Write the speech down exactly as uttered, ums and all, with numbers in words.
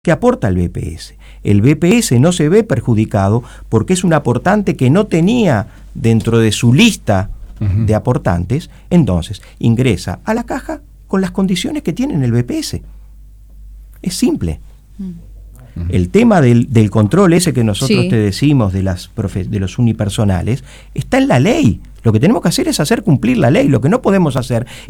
que aporta el B P S. El B P S no se ve perjudicado porque es un aportante que no tenía dentro de su lista uh-huh. de aportantes, entonces ingresa a la caja con las condiciones que tiene el B P S. Es simple. Uh-huh. El tema del, del control ese que nosotros sí. te decimos de, las profe- de los unipersonales está en la ley. Lo que tenemos que hacer es hacer cumplir la ley. Lo que no podemos hacer